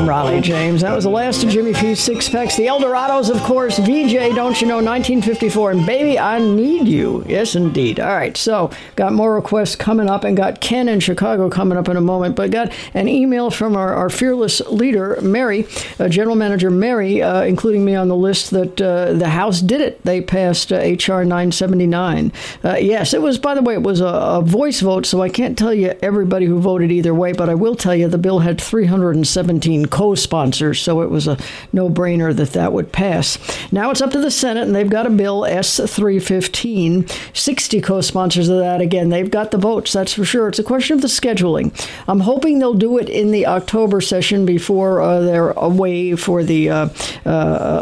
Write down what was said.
from Raleigh, James. That was the last of Jimmy P's Six Packs. The Eldorados, of course. VJ, Don't You Know, 1954. And Baby, I Need You. Yes, indeed. All right, so got more requests coming up and got Ken in Chicago coming up in a moment. But got an email from our fearless leader, Mary, General Manager Mary, including me on the list that the House did it. They passed H.R. 979. Yes, it was, by the way, it was a voice vote, so I can't tell you everybody who voted either way, but I will tell you the bill had 317 co-sponsors, so it was a no-brainer that would pass. Now it's up to the Senate, and they've got a bill, S-315, 60 co-sponsors of that. Again, they've got the votes, that's for sure. It's a question of the scheduling. I'm hoping they'll do it in the October session before they're away for the